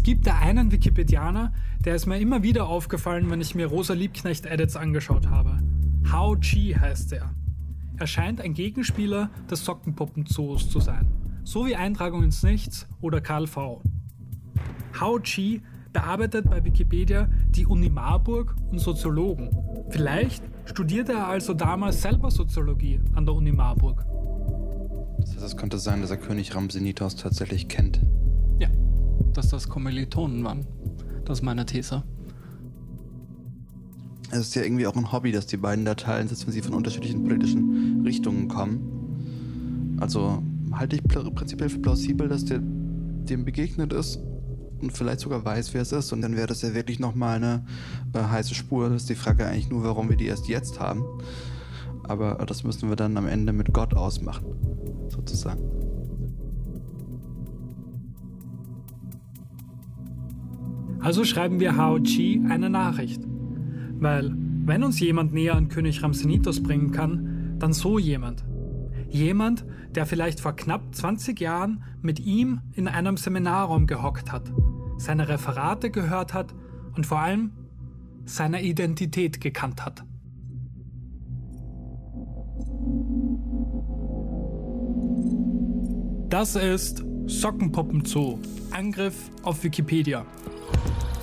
gibt da einen Wikipedianer, der ist mir immer wieder aufgefallen, wenn ich mir Rosa Liebknecht-Edits angeschaut habe. Hao Chi heißt er. Er scheint ein Gegenspieler des Sockenpuppenzoos zu sein. So wie Eintragung ins Nichts oder Karl V. Hao Chi bearbeitet bei Wikipedia die Uni Marburg und Soziologen. Vielleicht studierte er also damals selber Soziologie an der Uni Marburg. Das heißt, es könnte sein, dass er König Rhamsinitos tatsächlich kennt. Ja, dass das Kommilitonen waren. Das ist meine These. Es ist ja irgendwie auch ein Hobby, dass die beiden da teilen, selbst wenn sie von unterschiedlichen politischen Richtungen kommen. Also halte ich prinzipiell für plausibel, dass der dem begegnet ist und vielleicht sogar weiß, wer es ist. Und dann wäre das ja wirklich nochmal eine heiße Spur. Das ist die Frage eigentlich nur, warum wir die erst jetzt haben. Aber das müssen wir dann am Ende mit Gott ausmachen, sozusagen. Also schreiben wir Hao Chi eine Nachricht. Weil, wenn uns jemand näher an König Rhamsinitos bringen kann, dann so jemand. Jemand, der vielleicht vor knapp 20 Jahren mit ihm in einem Seminarraum gehockt hat, seine Referate gehört hat und vor allem seine Identität gekannt hat. Das ist Sockenpuppenzoo. Angriff auf Wikipedia.